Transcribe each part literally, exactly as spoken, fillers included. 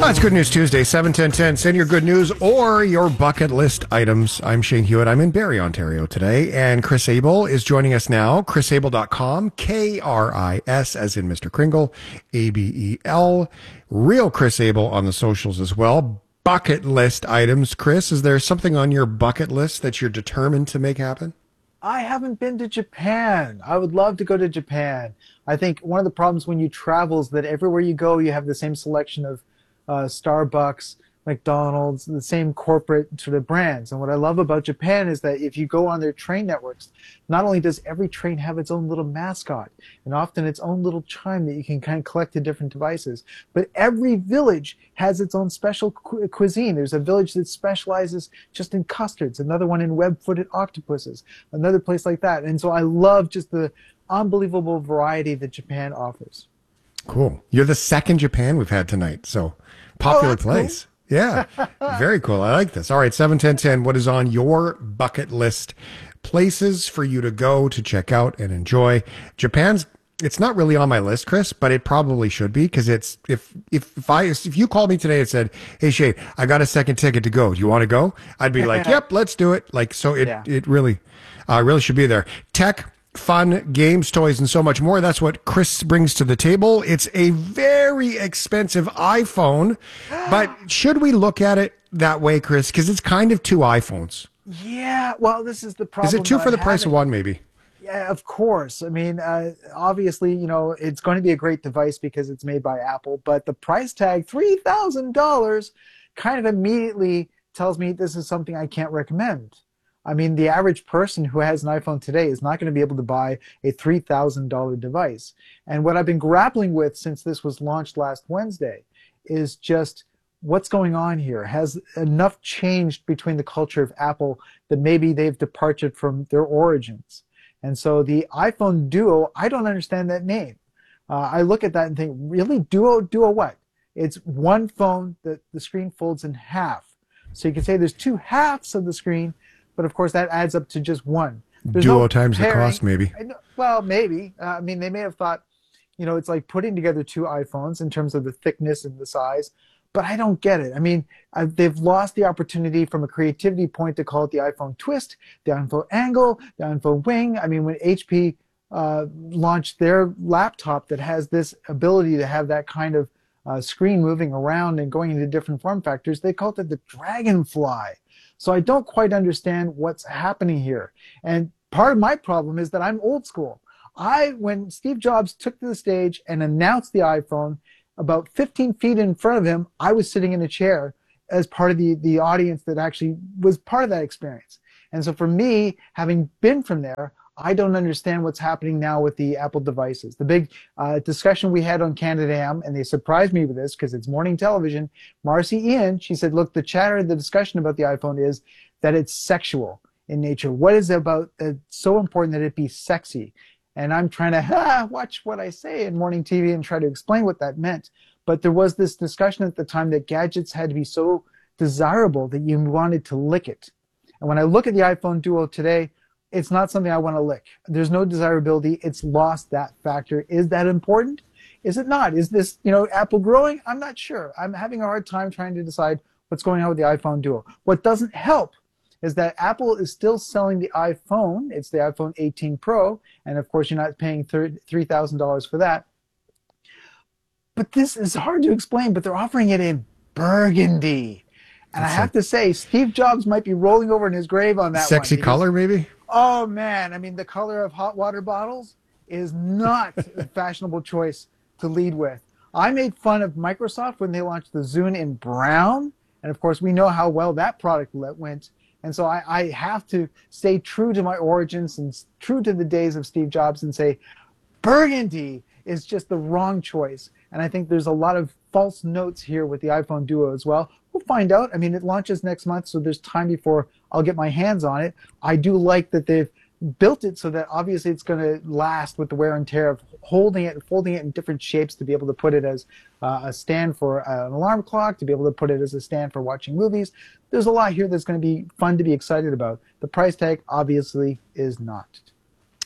Oh, it's Good News Tuesday, seven ten ten. Send your good news or your bucket list items. I'm Shane Hewitt. I'm in Barrie, Ontario today, and Chris Abel is joining us now. chris abel dot com, K R I S as in Mister Kringle, A B E L. Real Chris Abel on the socials as well. Bucket list items. Chris, is there something on your bucket list that you're determined to make happen? I haven't been to Japan. I would love to go to Japan. I think one of the problems when you travel is that everywhere you go, you have the same selection of uh, Starbucks, McDonald's, the same corporate sort of brands. And what I love about Japan is that if you go on their train networks, not only does every train have its own little mascot and often its own little chime that you can kind of collect to different devices, but every village has its own special cu- cuisine. There's a village that specializes just in custards, another one in web-footed octopuses, another place like that. And so I love just the unbelievable variety that Japan offers. Cool. You're the second Japan we've had tonight, so popular oh, place. Cool. Yeah, very cool. I like this. All right, seven ten ten. What is on your bucket list? Places for you to go to check out and enjoy. Japan's, it's not really on my list, Chris, but it probably should be because it's, if, if, if I, if you called me today and said, hey, Shane, I got a second ticket to go. Do you want to go? I'd be like, yep, let's do it. Like, so it, yeah. it really, uh, really should be there. Tech, fun, games, toys, and so much more. That's what Chris brings to the table. It's a very expensive iPhone, but should we look at it that way, Chris? Because it's kind of two iPhones. Yeah, well, this is the problem. Is it two for the I'm price having. of one, maybe? Yeah, of course. I mean, uh, obviously, you know, it's going to be a great device because it's made by Apple, but the price tag, three thousand dollars, kind of immediately tells me this is something I can't recommend. I mean, the average person who has an iPhone today is not going to be able to buy a three thousand dollars device. And what I've been grappling with since this was launched last Wednesday is just what's going on here. Has enough changed between the culture of Apple that maybe they've departed from their origins? And so the iPhone Duo, I don't understand that name. Uh, I look at that and think, really? Duo? Duo what? It's one phone that the screen folds in half. So you can say there's two halves of the screen, but of course that adds up to just one. There's Duo no times the pairing. cost, maybe. Well, maybe. Uh, I mean, they may have thought, you know, it's like putting together two iPhones in terms of the thickness and the size, but I don't get it. I mean, uh, they've lost the opportunity from a creativity point to call it the iPhone Twist, the iPhone Angle, the iPhone Wing. I mean, when H P uh, launched their laptop that has this ability to have that kind of uh, screen moving around and going into different form factors, they called it the Dragonfly. So I don't quite understand what's happening here. And part of my problem is that I'm old school. I, when Steve Jobs took to the stage and announced the iPhone, about fifteen feet in front of him, I was sitting in a chair as part of the, the audience that actually was part of that experience. And so for me, having been from there, I don't understand what's happening now with the Apple devices. The big uh, discussion we had on Canada Am, and they surprised me with this because it's morning television, Marcy Ian, she said, look, the chatter, the discussion about the iPhone is that it's sexual in nature. What is it about that's so important that it be sexy? And I'm trying to ah, watch what I say in morning T V and try to explain what that meant. But there was this discussion at the time that gadgets had to be so desirable that you wanted to lick it. And when I look at the iPhone Duo today, it's not something I want to lick. There's no desirability. It's lost that factor. Is that important? Is it not? Is this, you know, Apple growing? I'm not sure. I'm having a hard time trying to decide what's going on with the iPhone Duo. What doesn't help is that Apple is still selling the iPhone. It's the iPhone eighteen Pro. And of course, you're not paying three thousand dollars for that. But this is hard to explain, but they're offering it in burgundy. And That's I have to say, Steve Jobs might be rolling over in his grave on that sexy one. Sexy color, maybe? Oh, man. I mean, the color of hot water bottles is not a fashionable choice to lead with. I made fun of Microsoft when they launched the Zune in brown. And of course, we know how well that product went. And so I, I have to stay true to my origins and true to the days of Steve Jobs and say, burgundy is just the wrong choice. And I think there's a lot of false notes here with the iPhone Duo as well. We'll find out. I mean, it launches next month, so there's time before I'll get my hands on it. I do like that they've built it so that obviously it's going to last with the wear and tear of holding it and folding it in different shapes to be able to put it as uh, a stand for uh, an alarm clock, to be able to put it as a stand for watching movies. There's a lot here that's going to be fun to be excited about. The price tag obviously is not.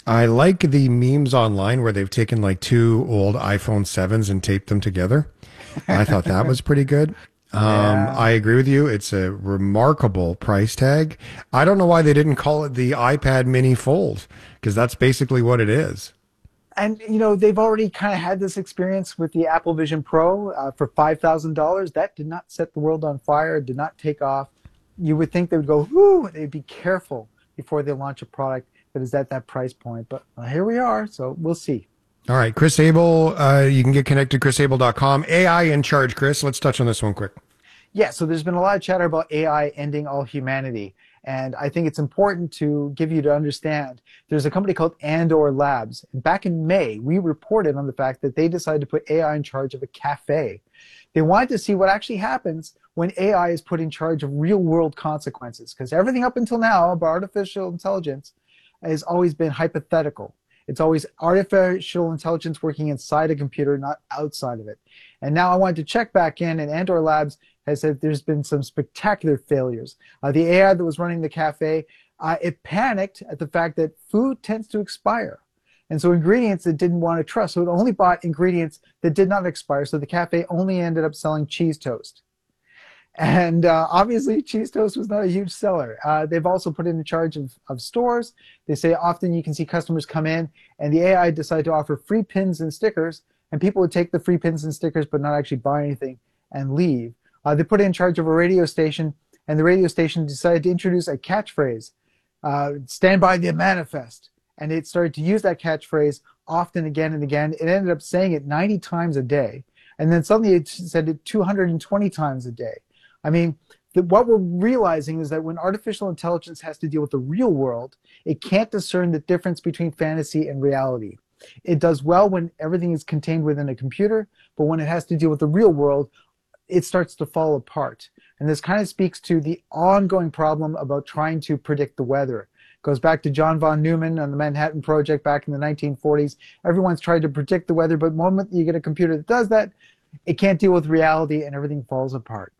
I like the memes online where they've taken like two old iPhone sevens and taped them together. I thought that was pretty good. Um, Yeah. I agree with you. It's a remarkable price tag. I don't know why they didn't call it the iPad mini fold, because that's basically what it is. And you know they've already kind of had this experience with the Apple Vision Pro uh, for five thousand dollars. That did not set the world on fire. Did not take off. You would think they would go, whoo, they'd be careful before they launch a product that is at that price point. But uh, here we are, so we'll see. All right, Chris Abel, uh, you can get connected, chris abel dot com. A I in charge, Chris. Let's touch on this one quick. Yeah, so there's been a lot of chatter about A I ending all humanity. And I think it's important to give you to understand there's a company called Andor Labs. And back in May, we reported on the fact that they decided to put A I in charge of a cafe. They wanted to see what actually happens when A I is put in charge of real world consequences. Because everything up until now about artificial intelligence has always been hypothetical. It's always artificial intelligence working inside a computer, not outside of it. And now I wanted to check back in, and Andor Labs has said there's been some spectacular failures. Uh, the A I that was running the cafe, uh, it panicked at the fact that food tends to expire. And so ingredients it didn't want to trust. So it only bought ingredients that did not expire. So the cafe only ended up selling cheese toast. And uh, obviously, cheese toast was not a huge seller. Uh, they've also put it in charge of, of stores. They say often you can see customers come in, and the A I decided to offer free pins and stickers, and people would take the free pins and stickers but not actually buy anything and leave. Uh, they put it in charge of a radio station, and the radio station decided to introduce a catchphrase, uh, stand by the manifest. And it started to use that catchphrase often again and again. It ended up saying it ninety times a day. And then suddenly it said it two hundred twenty times a day. I mean, the, what we're realizing is that when artificial intelligence has to deal with the real world, it can't discern the difference between fantasy and reality. It does well when everything is contained within a computer, but when it has to deal with the real world, it starts to fall apart. And this kind of speaks to the ongoing problem about trying to predict the weather. It goes back to John von Neumann and the Manhattan Project back in the nineteen forties. Everyone's tried to predict the weather, but the moment you get a computer that does that, it can't deal with reality and everything falls apart.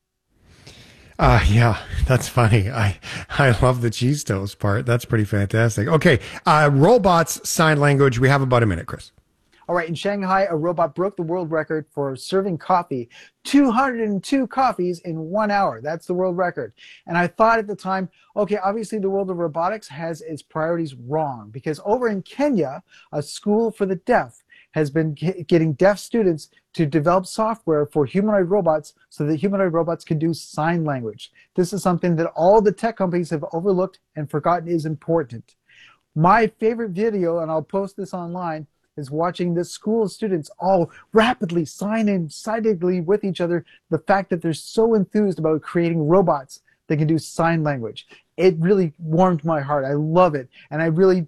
Uh, yeah, that's funny. I, I love the cheese toast part. That's pretty fantastic. Okay. Uh, robots sign language. We have about a minute, Chris. All right, in Shanghai, a robot broke the world record for serving coffee, two hundred two coffees in one hour. That's the world record. And I thought at the time, okay, obviously the world of robotics has its priorities wrong, because over in Kenya, a school for the deaf has been getting deaf students to develop software for humanoid robots so that humanoid robots can do sign language. This is something that all the tech companies have overlooked and forgotten is important. My favorite video, and I'll post this online, is watching this school of students all rapidly sign in excitedly with each other, the fact that they're so enthused about creating robots that can do sign language. It really warmed my heart. I love it. And I really